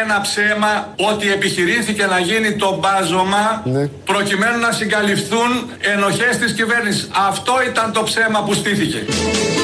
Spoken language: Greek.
ένα ψέμα ότι επιχειρήθηκε να γίνει το μπάζωμα προκειμένου να συγκαλυφθούν ενοχές της κυβέρνησης. Αυτό ήταν το ψέμα που στήθηκε.